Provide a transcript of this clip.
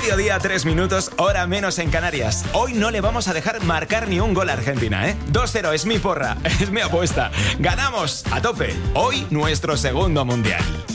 Mediodía, 3 minutos, hora menos en Canarias. Hoy no le vamos a dejar marcar ni un gol a Argentina, ¿eh? 2-0 es mi porra, es mi apuesta. Ganamos a tope. Hoy nuestro segundo mundial.